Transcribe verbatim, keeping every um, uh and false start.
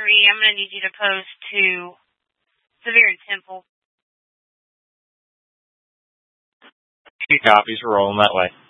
three, I'm going to need you to post to Severe and Temple. Two copies. We're rolling that way.